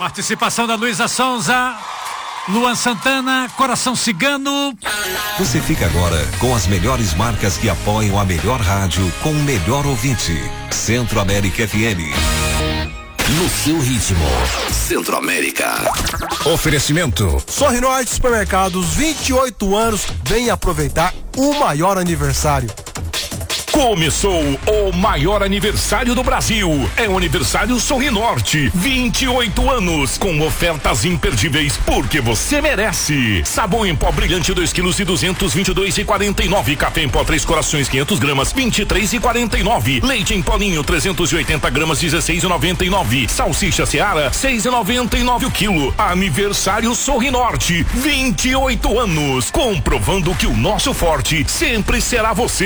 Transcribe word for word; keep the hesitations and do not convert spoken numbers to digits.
Participação da Luísa Sonza, Luan Santana, Coração Cigano. Você fica agora com as melhores marcas que apoiam a melhor rádio com o melhor ouvinte. Centro América F M. No seu ritmo. Centro América. Oferecimento. Sorri Norte Supermercados, vinte e oito anos. Vem aproveitar o maior aniversário. Começou o maior aniversário do Brasil. É o aniversário Sorri Norte. vinte e oito anos com ofertas imperdíveis porque você merece. Sabão em pó brilhante dois quilos e duzentos, vinte e dois e quarenta e nove. Café em pó três corações quinhentas gramas, vinte e três e quarenta e nove. Leite em polinho trezentos e oitenta gramas, dezesseis e noventa e nove. Salsicha Seara seis e noventa e nove o quilo. Aniversário Sorri Norte. vinte e oito anos comprovando que o nosso forte sempre será você.